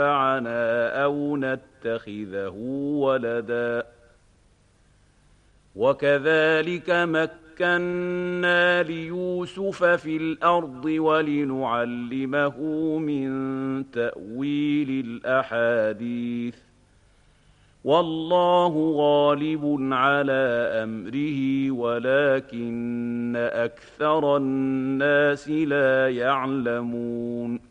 ينفعنا أو نتخذه ولدا وكذلك مكنا ليوسف في الأرض ولنعلمه من تأويل الأحاديث والله غالب على أمره ولكن أكثر الناس لا يعلمون